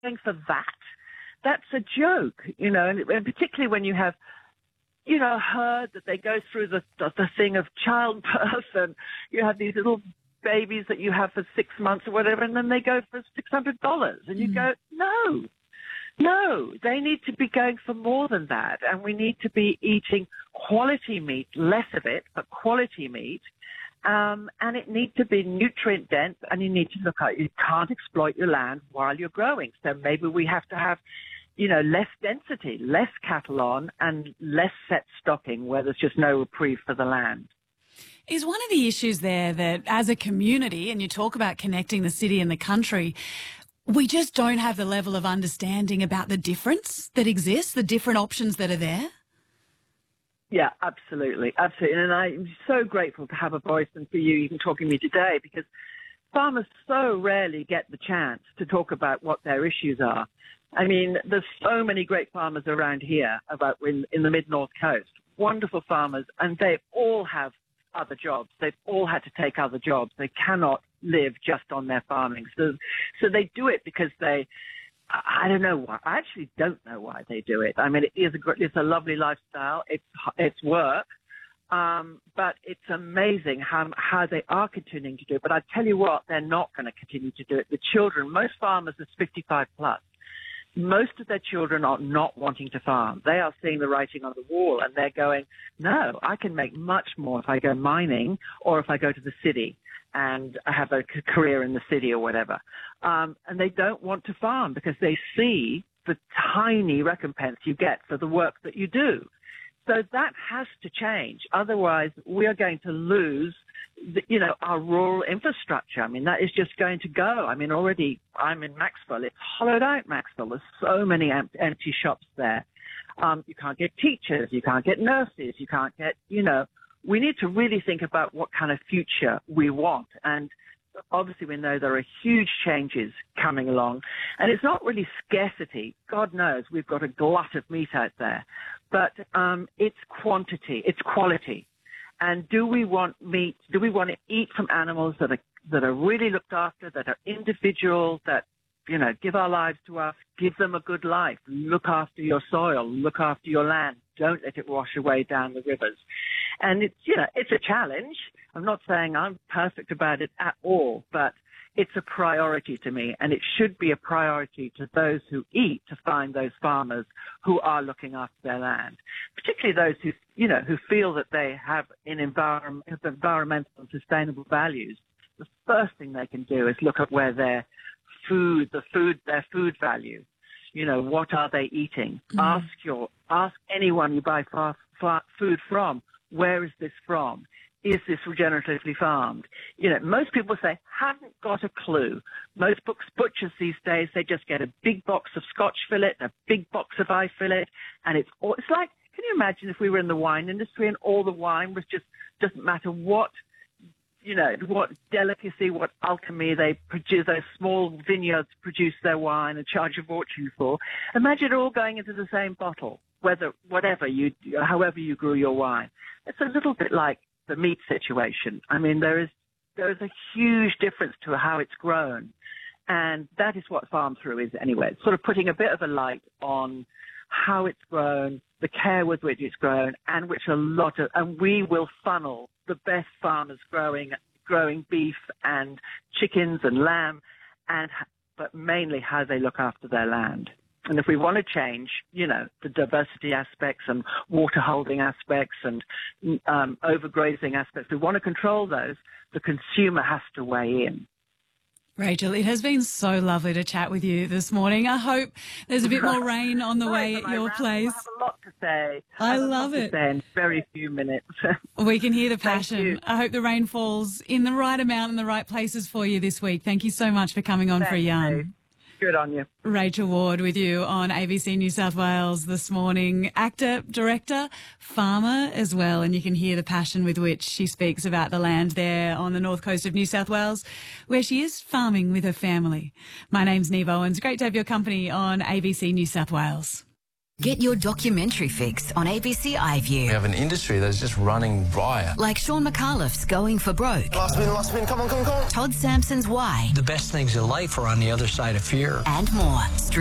going for that. That's a joke, and particularly when you have, heard that they go through the thing of childbirth, and you have these little babies that you have for 6 months or whatever, and then they go for $600, and you go, no, they need to be going for more than that, and we need to be eating quality meat, less of it, but quality meat, and it needs to be nutrient dense, and you need to look at, you can't exploit your land while you're growing, so maybe we have to have less density, less cattle on, and less set stocking where there's just no reprieve for the land. Is one of the issues there that as a community, and you talk about connecting the city and the country, we just don't have the level of understanding about the difference that exists, the different options that are there? Yeah, absolutely. Absolutely. And I'm so grateful to have a voice and for you even talking to me today, because farmers so rarely get the chance to talk about what their issues are. I mean, there's so many great farmers around here in the mid-north coast, wonderful farmers, and they all have other jobs. They've all had to take other jobs. They cannot live just on their farming. So they do it because I don't know why. I actually don't know why they do it. I mean, it's a lovely lifestyle. It's work. But it's amazing how they are continuing to do it. But I tell you what, they're not going to continue to do it. The children, most farmers are 55 plus. Most of their children are not wanting to farm. They are seeing the writing on the wall, and they're going, no, I can make much more if I go mining or if I go to the city and I have a career in the city or whatever. And they don't want to farm because they see the tiny recompense you get for the work that you do. So that has to change. Otherwise, we are going to lose, our rural infrastructure. I mean, that is just going to go. I mean, already I'm in Maxwell. It's hollowed out, Maxwell. There's so many empty shops there. You can't get teachers. You can't get nurses. You can't get, we need to really think about what kind of future we want. And obviously, we know there are huge changes coming along. And it's not really scarcity. God knows we've got a glut of meat out there. But it's quantity, it's quality. And do we want meat? Do we want to eat from animals that are really looked after, that are individual, that give our lives to us, give them a good life, look after your soil, look after your land, don't let it wash away down the rivers. And it's a challenge. I'm not saying I'm perfect about it at all, but it's a priority to me, and it should be a priority to those who eat to find those farmers who are looking after their land, particularly those who feel that they have environmental and sustainable values. The first thing they can do is look at where their food value, what are they eating? Ask anyone you buy food from, where is this from? Is this regeneratively farmed? Most people say, haven't got a clue. Most butchers these days, they just get a big box of Scotch fillet, a big box of eye fillet, and it's like, can you imagine if we were in the wine industry and all the wine was just, doesn't matter what delicacy, what alchemy they produce, those small vineyards produce their wine and charge a fortune for. Imagine it all going into the same bottle, however you grew your wine. It's a little bit like the meat situation. I mean, there is a huge difference to how it's grown. And that is what Farm Through is anyway. It's sort of putting a bit of a light on how it's grown, the care with which it's grown, and we will funnel the best farmers growing beef and chickens and lamb, but mainly how they look after their land. And if we want to change, the diversity aspects and water holding aspects and overgrazing aspects, we want to control those, the consumer has to weigh in. Rachel, it has been so lovely to chat with you this morning. I hope there's a bit more rain on the way at your place. I have a lot to say. I love it. In very few minutes. We can hear the passion. I hope the rain falls in the right amount in the right places for you this week. Thank you so much for coming on for a yarn. Good on you. Rachel Ward with you on ABC New South Wales this morning. Actor, director, farmer as well. And you can hear the passion with which she speaks about the land there on the north coast of New South Wales, where she is farming with her family. My name's Neve Owens. Great to have your company on ABC New South Wales. Get your documentary fix on ABC iView. We have an industry that's just running riot. Like Sean McAuliffe's Going for Broke. Last spin, come on. Todd Sampson's Why. The best things in life are on the other side of fear. And more.